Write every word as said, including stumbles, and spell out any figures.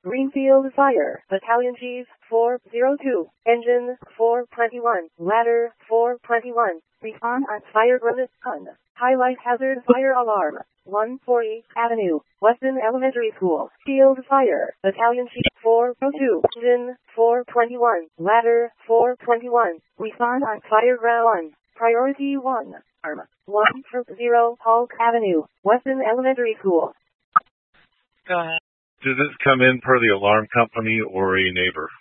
Greenfield Fire, Battalion Chief, four zero two, Engine, four twenty-one, Ladder, four twenty-one, Respond on Fire Grenade, Gun, Highlight Hazard Fire Alarm, one forty, Avenue, Weston Elementary School, Field Fire, Battalion Chief, four oh two, Engine, four twenty-one, Ladder, four twenty-one, Respond on Fire Ground, Priority one, Arm, one for zero, Hulk Avenue, Weston Elementary School. Go ahead. Does this come in per the alarm company or a neighbor?